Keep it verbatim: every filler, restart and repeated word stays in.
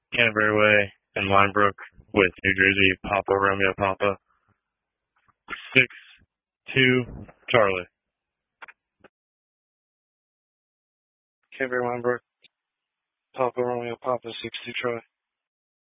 Canterbury Way and Linebrook with New Jersey, Papa Romeo Papa. six two Charlie. Canterbury Linebrook, Papa Romeo Papa, six two Charlie.